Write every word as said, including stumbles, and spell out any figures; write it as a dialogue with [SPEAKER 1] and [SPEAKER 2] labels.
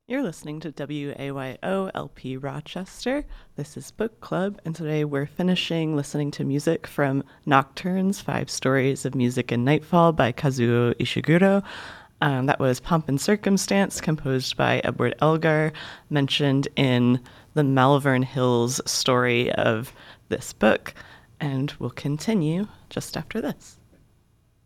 [SPEAKER 1] You're listening to W A Y O L P Rochester. This is Book Club, and today we're finishing listening to music from Nocturnes, Five Stories of Music in Nightfall by Kazuo Ishiguro. Um, that was Pomp and Circumstance, composed by Edward Elgar, mentioned in the Malvern Hills story of this book, and we'll continue just after this.